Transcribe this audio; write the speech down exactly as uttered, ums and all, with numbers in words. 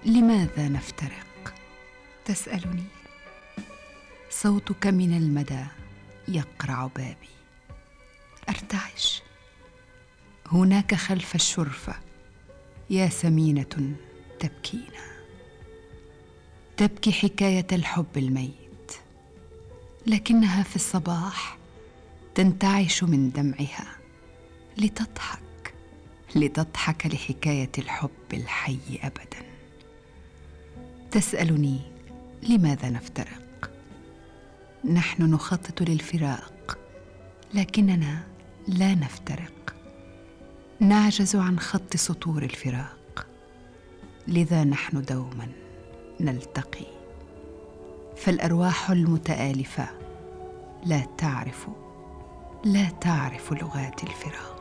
لماذا نفترق؟ تسألني. صوتك من المدى يقرع بابي. أرتعش. هناك خلف الشرفة يا سمينة تبكينا، تبكي حكاية الحب الميت، لكنها في الصباح تنتعش من دمعها لتضحك، لتضحك لحكاية الحب الحي أبدا. تسألني لماذا نفترق؟ نحن نخطط للفراق، لكننا لا نفترق، نعجز عن خط سطور الفراق، لذا نحن دوما نلتقي. فالأرواح المتآلفة لا تعرف لا تعرف لغات الفراق.